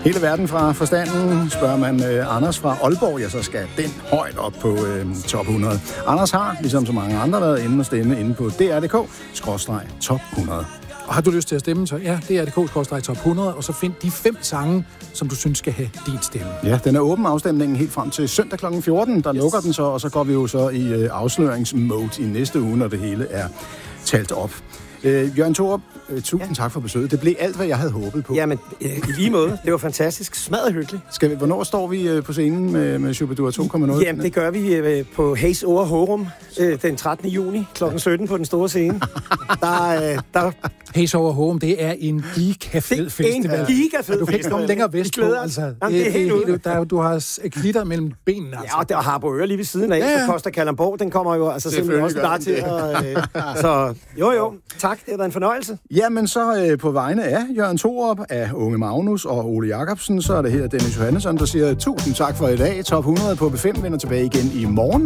Hele verden fra forstanden. Spørger man Anders fra Aalborg, ja, så skal den højt op på top 100. Anders har, ligesom så mange andre, været inde og stemme inde på dr.dk/top 100. Og har du lyst til at stemme, så ja, det er dr.dk/top 100, og så find de 5 sange, som du synes skal have din stemme. Ja, den er åben afstemningen helt frem til søndag kl. 14. Der lukker den så, og så går vi jo så i afsløringsmode i næste uge, når det hele er talt op. Jørgen Thorup, tusind tak for besøget. Det blev alt, hvad jeg havde håbet på. Jamen, i lige måde. Det var fantastisk. Smadret hyggeligt. Hvornår står vi på scenen med Shubidur 2.0? Jamen, det gør vi på Hayes Ore Horum den 13. juni kl. 17 på den store scene. Hayes Ore Horum, det er en gigafed festival. En gigafed festival. Du kan ikke komme længere vestpå, altså. Jamen, det er helt ude. Du har glitter mellem benene, altså. Ja, og der har Harboøre lige ved siden af, så Costa Kalundborg, den kommer jo altså simpelthen også der til. Så jo, tak. Det har været en fornøjelse. Jamen, så på vegne af Jørgen Thorup, af Unge Magnus og Ole Jacobsen, så er det her Dennis Johannesson, der siger tusind tak for i dag. Top 100 på B5 vender tilbage igen i morgen.